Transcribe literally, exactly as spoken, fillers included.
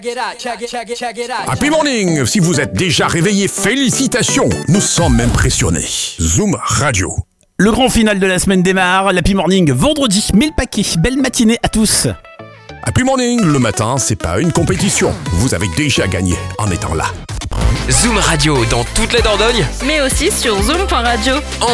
Happy Morning! Si vous êtes déjà réveillé, félicitations! Nous sommes impressionnés. Zoom Radio. Le grand final de la semaine démarre, l'Happy Morning, vendredi, mille paquets. Belle matinée à tous. Happy Morning, le matin, c'est pas une compétition. Vous avez déjà gagné en étant là. Zoom Radio dans toute la Dordogne, mais aussi sur zoom point radio. en